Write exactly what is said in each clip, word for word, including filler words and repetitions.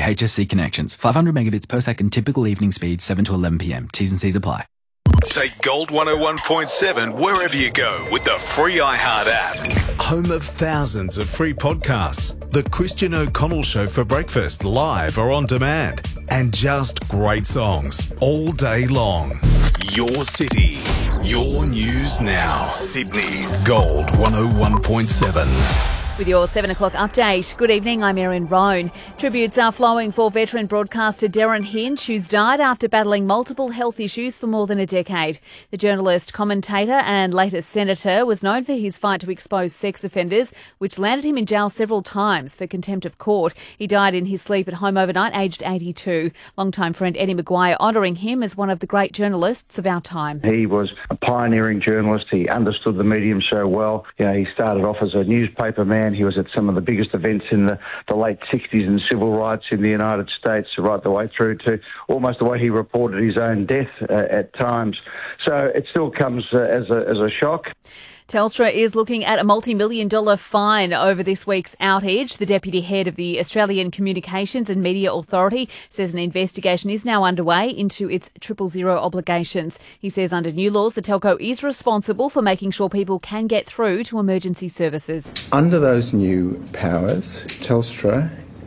H S C connections. five hundred megabits per second typical evening speed, seven to eleven p m. T's and C's apply. Take Gold one oh one point seven wherever you go with the free iHeart app. Home of thousands of free podcasts. The Christian O'Connell Show for breakfast, live or on demand. And just great songs all day long. Your city, your news now. Sydney's Gold one oh one point seven. With your seven o'clock update. Good evening, I'm Erin Roan. Tributes are flowing for veteran broadcaster Derryn Hinch, who's died after battling multiple health issues for more than a decade. The journalist, commentator and later senator was known for his fight to expose sex offenders, which landed him in jail several times for contempt of court. He died in his sleep at home overnight, aged eighty-two. Longtime friend Eddie McGuire honouring him as one of the great journalists of our time. He was a pioneering journalist. He understood the medium so well. You know, he started off as a newspaper man. He was at some of the biggest events in the, the late sixties and civil rights in the United States, right the way through to almost the way he reported his own death uh, at times. So it still comes uh, as a as a shock. Telstra is looking at a multi-million dollar fine over this week's outage. The deputy head of the Australian Communications and Media Authority says an investigation is now underway into its triple zero obligations. He says under new laws, the telco is responsible for making sure people can get through to emergency services. Under those new powers, Telstra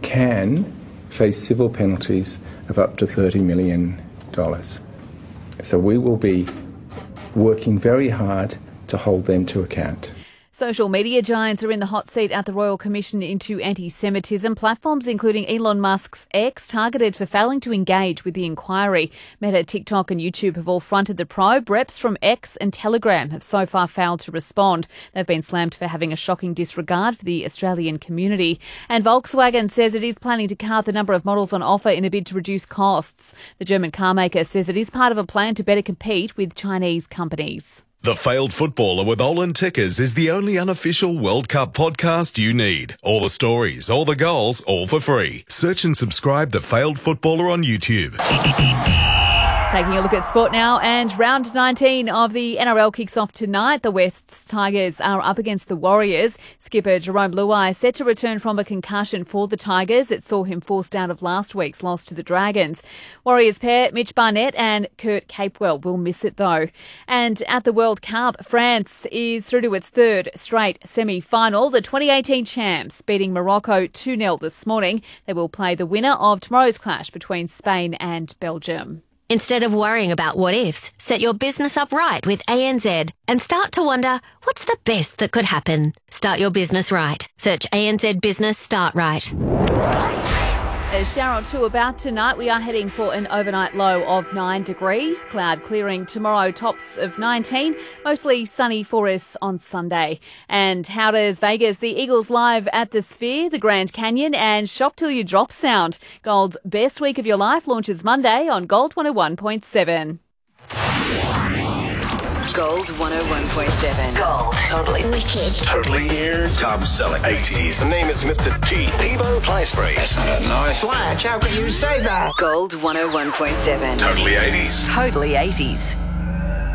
can face civil penalties of up to thirty million dollars. So we will be working very hard to hold them to account. Social media giants are in the hot seat at the Royal Commission into Anti-Semitism. Platforms including Elon Musk's X targeted for failing to engage with the inquiry. Meta, TikTok and YouTube have all fronted the probe. Reps from X and Telegram have so far failed to respond. They've been slammed for having a shocking disregard for the Australian community. And Volkswagen says it is planning to cut the number of models on offer in a bid to reduce costs. The German car maker says it is part of a plan to better compete with Chinese companies. The Failed Footballer with Olin Tickers is the only unofficial World Cup podcast you need. All the stories, all the goals, all for free. Search and subscribe The Failed Footballer on YouTube. Taking a look at sport now, and round nineteen of the N R L kicks off tonight. The West's Tigers are up against the Warriors. Skipper Jerome Luai set to return from a concussion for the Tigers. It saw him forced out of last week's loss to the Dragons. Warriors pair Mitch Barnett and Kurt Capewell will miss it though. And at the World Cup, France is through to its third straight semi-final. The twenty eighteen champs beating Morocco two nil this morning. They will play the winner of tomorrow's clash between Spain and Belgium. Instead of worrying about what ifs, set your business up right with A N Z and start to wonder, what's the best that could happen? Start your business right. Search A N Z Business Start Right. A shower or two about tonight. We are heading for an overnight low of nine degrees. Cloud clearing tomorrow, tops of nineteen. Mostly sunny for us on Sunday. And how does Vegas, the Eagles live at the Sphere, the Grand Canyon and Shop Till You Drop sound? Gold's Best Week of Your Life launches Monday on Gold one oh one point seven. Gold one oh one point seven. Gold. Totally wicked. Totally ears. Top selling eighties. The name is Mister T. Evo Play Spray. That's not nice. Flash, how can you say that? Gold one oh one point seven. Totally eighties. Totally eighties.